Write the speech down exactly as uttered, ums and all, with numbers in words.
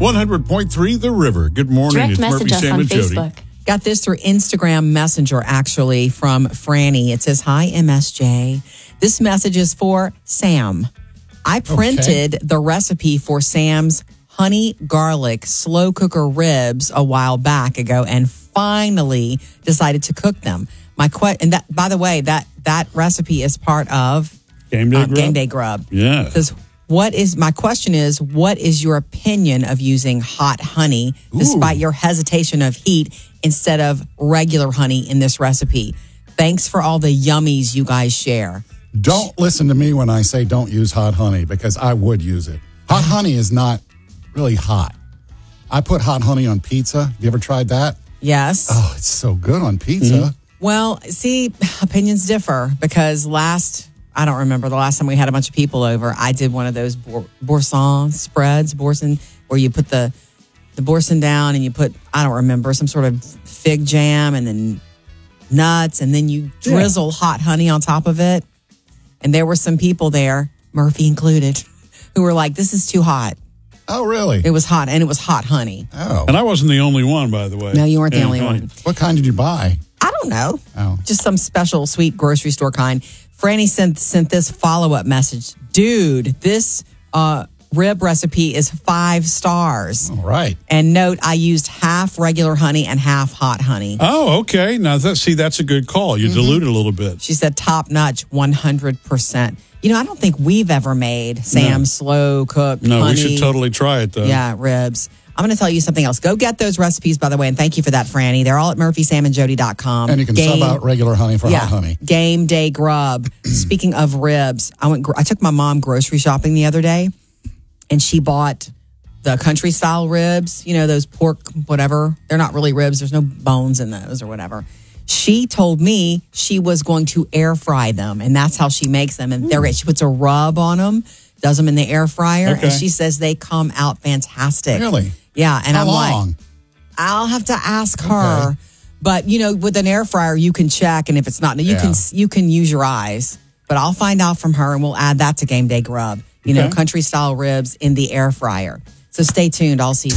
one hundred point three The River. Good morning. Direct it's message Murphy, us Sam, on and Jody. Facebook. Got this through Instagram Messenger, actually, from Franny. It says, hi, M S J. This message is for Sam. I printed okay. the recipe for Sam's honey garlic slow cooker ribs a while back ago and finally decided to cook them. My que- and that, by the way, that that recipe is part of Game Day uh, Grub. Game Day Grub. Yeah. Because what is my question is, what is your opinion of using hot honey despite Ooh. your hesitation of heat instead of regular honey in this recipe? Thanks for all the yummies you guys share. Don't listen to me when I say don't use hot honey, because I would use it. Hot honey is not really hot. I put hot honey on pizza. Have you ever tried that? Yes. Oh, it's so good on pizza. Mm-hmm. Well, see, opinions differ because last, I don't remember the last time we had a bunch of people over, I did one of those bour- boursin spreads, boursin, where you put the, the boursin down and you put, I don't remember, some sort of fig jam and then nuts, and then you drizzle yeah. hot honey on top of it. And there were some people there, Murphy included, who were like, this is too hot. Oh, really? It was hot, and it was hot honey. Oh. And I wasn't the only one, by the way. No, you weren't the yeah, only honey. one. What kind did you buy? I don't know. Oh. Just some special sweet grocery store kind. Franny sent sent this follow-up message. Dude, this uh, rib recipe is five stars. All right. And note, I used half regular honey and half hot honey. Oh, okay. Now, that, see, that's a good call. You mm-hmm. dilute it a little bit. She said top-notch, one hundred percent. You know, I don't think we've ever made Sam's no. slow-cooked No, honey. we should totally try it, though. Yeah, ribs. I'm going to tell you something else. Go get those recipes, by the way, and thank you for that, Franny. They're all at murphy sam and jody dot com. And you can Game, sub out regular honey for yeah, hot honey. Game Day Grub. Speaking of ribs, I went. I took my mom grocery shopping the other day, and she bought the country-style ribs. You know, those pork whatever. They're not really ribs. There's no bones in those or whatever. She told me she was going to air fry them, and that's how she makes them. And they're, she puts a rub on them, does them in the air fryer, okay. and she says they come out fantastic. Really? Yeah, and How I'm long? like, I'll have to ask her. Okay. But you know, with an air fryer, you can check, and if it's not, you yeah. can you can use your eyes. But I'll find out from her, and we'll add that to Game Day Grub. You okay. know, country style ribs in the air fryer. So stay tuned. I'll see.